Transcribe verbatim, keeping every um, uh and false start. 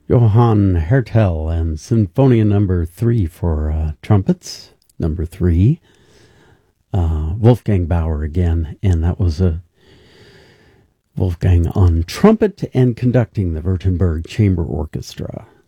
Johann Hertel and Sinfonia Number Three for uh, trumpets. Number three. Uh, Wolfgang Bauer again, and that was a Wolfgang on trumpet and conducting the Württemberg Chamber Orchestra.